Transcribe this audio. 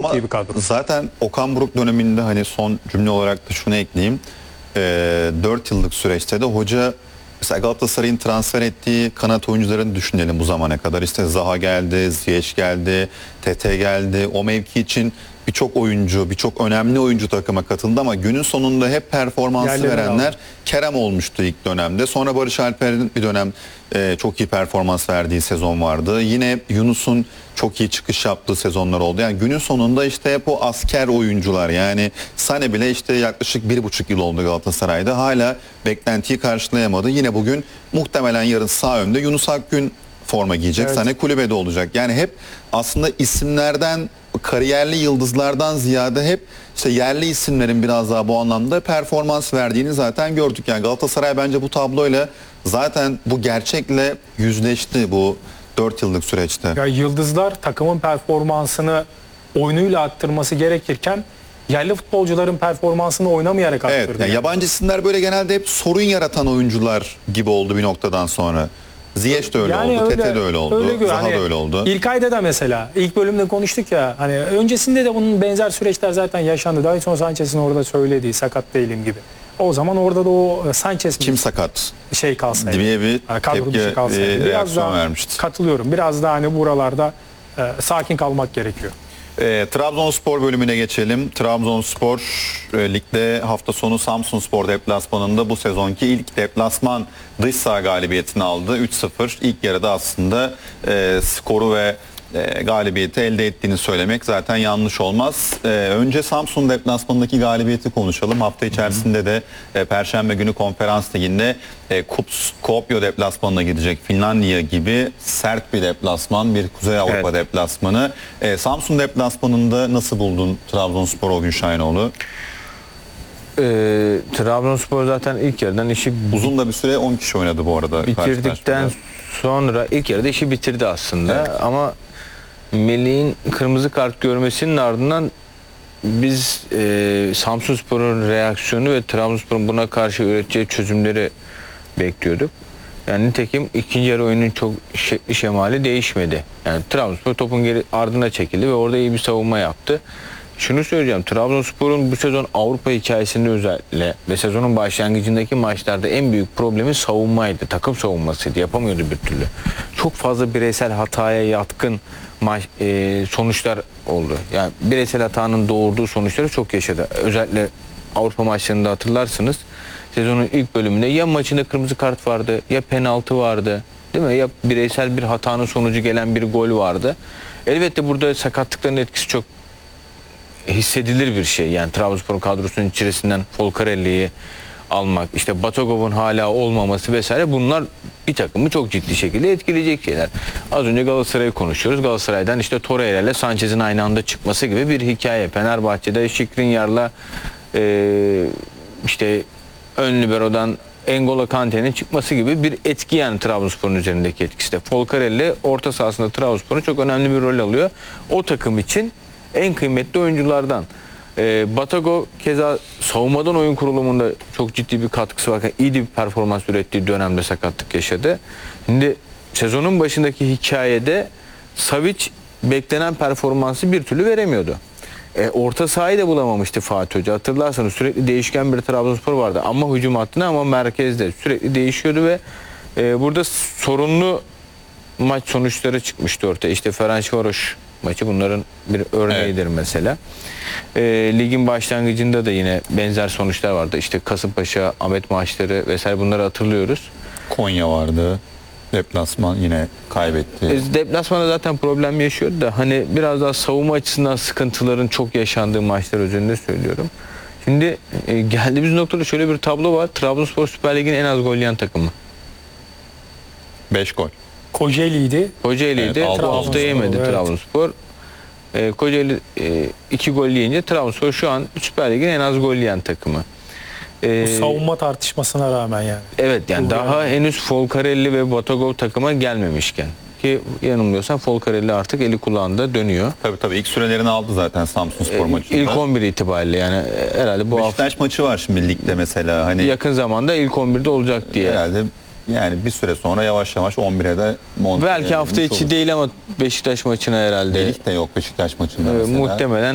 Ama iyi bir kadro. zaten Okan Buruk döneminde hani son cümle olarak da şunu ekleyeyim. 4 yıllık süreçte de hoca mesela Galatasaray'ın transfer ettiği kanat oyuncularını düşünelim bu zamana kadar. İşte Zaha geldi, Ziyech geldi, Tete geldi. O mevki için birçok oyuncu, birçok önemli oyuncu takıma katıldı ama günün sonunda hep performansı Yerleri verenler aldı. Kerem olmuştu ilk dönemde. Sonra Barış Alper'in bir dönem çok iyi performans verdiği sezon vardı. Yine Yunus'un çok iyi çıkış yaptığı sezonlar oldu. Yani günün sonunda işte hep o asker oyuncular, yani Sané bile işte yaklaşık 1,5 yıl oldu Galatasaray'da. Hala beklentiyi karşılayamadı. Yine bugün muhtemelen yarın sağ önde Yunus Akgün forma giyecek. Evet. Sané kulübede olacak. Yani hep aslında isimlerden, kariyerli yıldızlardan ziyade hep işte yerli isimlerin biraz daha bu anlamda performans verdiğini zaten gördük. Yani Galatasaray bence bu tabloyla zaten bu gerçekle yüzleşti bu 4 yıllık süreçte. Ya yıldızlar takımın performansını oyunuyla arttırması gerekirken yerli futbolcuların performansını oynamayarak Evet, arttırdı. yani yabancı isimler böyle genelde hep sorun yaratan oyuncular gibi oldu bir noktadan sonra. Ziyech de öyle oldu, Tete de öyle oldu, Zaha da öyle oldu. İlk ayda da mesela ilk bölümde konuştuk ya, hani öncesinde de bunun benzer süreçler zaten yaşandı. Davinson Sanchez'in orada söylediği sakat değilim gibi. O zaman orada da o Sanchez Kim sakat şey kalsaydı. diye bir kadro dışı tepki, kalsaydı. Biraz reaksiyon daha vermişti. katılıyorum. Biraz daha hani buralarda sakin kalmak gerekiyor. Trabzonspor bölümüne geçelim. Trabzonspor ligde hafta sonu Samsunspor deplasmanında bu sezonki ilk deplasman dış saha galibiyetini aldı. 3-0. İlk yarıda aslında skoru ve galibiyeti elde ettiğini söylemek zaten yanlış olmaz. Önce Samsun deplasmanındaki galibiyeti konuşalım. Hafta içerisinde de Perşembe günü Konferans Ligi'nde Skopje deplasmanına gidecek. Finlandiya gibi sert bir deplasman, bir Kuzey Avrupa deplasmanı. Samsun deplasmanında nasıl buldun Trabzonspor o gün Şahinoğlu? Trabzonspor zaten ilk yarıdan işi Uzun da bir süre 10 kişi oynadı bu arada. bitirdikten sonra ilk yarıda işi bitirdi aslında. Evet. Ama Melih'in kırmızı kart görmesinin ardından biz Samsunspor'un reaksiyonu ve Trabzonspor'un buna karşı üreteceği çözümleri bekliyorduk. Yani nitekim ikinci yarı oyunun çok şekli şemali değişmedi. Yani Trabzonspor topun geri ardına çekildi ve orada iyi bir savunma yaptı. Şunu söyleyeceğim, Trabzonspor'un bu sezon Avrupa hikayesinde özellikle ve sezonun başlangıcındaki maçlarda en büyük problemi savunmaydı. Takım savunmasıydı. Yapamıyordu bir türlü. Çok fazla bireysel hataya yatkın sonuçlar oldu. Yani bireysel hatanın doğurduğu sonuçları çok yaşadı. Özellikle Avrupa maçlarında hatırlarsınız. Sezonun ilk bölümünde ya maçında kırmızı kart vardı, ya penaltı vardı, değil mi? Ya bireysel bir hatanın sonucu gelen bir gol vardı. Elbette burada sakatlıkların etkisi çok hissedilir bir şey. Yani Trabzonspor kadrosunun içerisinden Folcarelli'yi almak, işte Batagov'un hala olmaması vesaire, bunlar bir takımı çok ciddi şekilde etkileyecek şeyler. Az önce Galatasaray'ı konuşuyoruz. Galatasaray'dan işte Torreira ile Sanchez'in aynı anda çıkması gibi bir hikaye. Fenerbahçe'de Skriniar'la işte ön libero'dan N'Golo Kante'nin çıkması gibi bir etki, yani Trabzonspor'un üzerindeki etkisi de. Folcarelli orta sahasında Trabzonspor'un çok önemli bir rol alıyor. O takım için en kıymetli oyunculardan. Batagov keza savunmadan oyun kurulumunda çok ciddi bir katkısı varken iyi bir performans ürettiği dönemde sakatlık yaşadı. Şimdi sezonun başındaki hikayede Savic beklenen performansı bir türlü veremiyordu. Orta sahayı da bulamamıştı Fatih Hoca. Hatırlarsanız sürekli değişken bir Trabzonspor vardı. Ama hücum hattında ama merkezde sürekli değişiyordu ve burada sorunlu maç sonuçları çıkmıştı ortaya. İşte Ferencvaros maçı bunların bir örneğidir mesela. Ligin başlangıcında da yine benzer sonuçlar vardı. İşte Kasımpaşa, Ahmet maçları vesaire, bunları hatırlıyoruz. Konya vardı. Deplasman yine kaybetti. Deplasmanda zaten problem yaşıyordu da hani biraz daha savunma açısından sıkıntıların çok yaşandığı maçlar üzerinde söylüyorum. Şimdi geldiğimiz noktada şöyle bir tablo var. Trabzonspor Süper Lig'in en az gol yiyen takımı. 5 gol. Kocaeli'ydi. Kocaeli'ydi. Evet, Bu hafta yemedi evet. Trabzonspor. Kocaeli 2 gol yiyince Trabzonspor şu an Süper Lig'in en az gol yiyen takımı. Bu savunma tartışmasına rağmen yani. Evet, yani daha henüz Folcarelli ve Batagov takıma gelmemişken, ki yanılmıyorsam Folcarelli artık eli kulağında dönüyor. Tabii ilk sürelerini aldı zaten Samsunspor maçında. İlk 11 itibariyle yani herhalde bu hafta Beşiktaş maçı var şimdi ligde mesela, hani yakın zamanda ilk 11'de olacak diye. herhalde yani bir süre sonra yavaş yavaş 11'e de monte Belki hafta içi değil ama Beşiktaş maçına herhalde Melih de yok Beşiktaş maçında mesela. muhtemelen